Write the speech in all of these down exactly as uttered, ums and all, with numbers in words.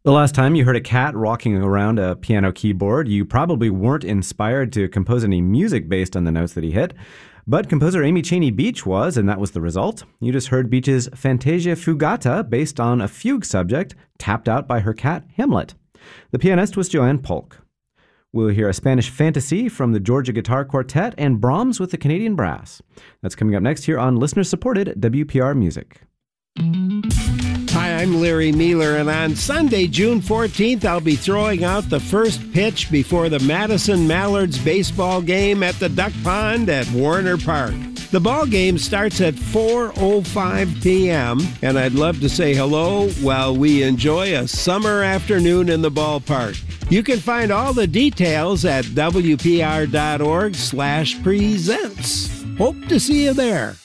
The last time you heard a cat rocking around a piano keyboard, you probably weren't inspired to compose any music based on the notes that he hit. But composer Amy Cheney Beach was, and that was the result. You just heard Beach's Fantasia Fugata, based on a fugue subject tapped out by her cat, Hamlet. The pianist was Joanne Polk. We'll hear a Spanish fantasy from the Georgia Guitar Quartet and Brahms with the Canadian Brass. That's coming up next here on listener-supported W P R Music. Hi, I'm Larry Mealer, and on Sunday, June fourteenth, I'll be throwing out the first pitch before the Madison Mallards baseball game at the Duck Pond at Warner Park. The ball game starts at four oh five p.m., and I'd love to say hello while we enjoy a summer afternoon in the ballpark. You can find all the details at wpr.org slash presents. Hope to see you there.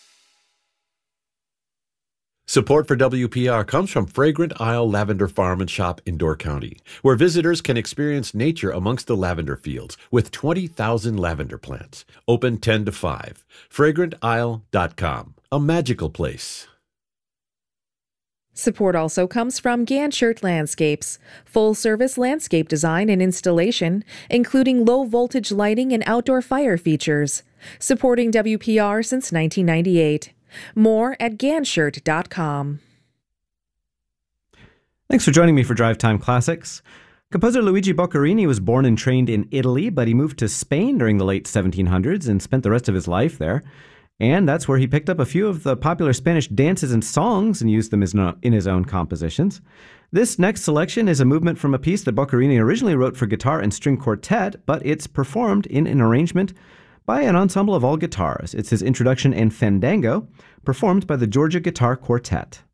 Support for W P R comes from Fragrant Isle Lavender Farm and Shop in Door County, where visitors can experience nature amongst the lavender fields with twenty thousand lavender plants. Open ten to five. fragrant isle dot com, a magical place. Support also comes from Ganshert Landscapes, full-service landscape design and installation, including low-voltage lighting and outdoor fire features. Supporting W P R since nineteen ninety-eight. More at ganshert dot com. Thanks for joining me for Drive Time Classics. Composer Luigi Boccherini was born and trained in Italy, but he moved to Spain during the late seventeen hundreds and spent the rest of his life there. And that's where he picked up a few of the popular Spanish dances and songs and used them in his own compositions. This next selection is a movement from a piece that Boccherini originally wrote for guitar and string quartet, but it's performed in an arrangement by an ensemble of all guitars. It's his introduction and fandango, performed by the Georgia Guitar Quartet.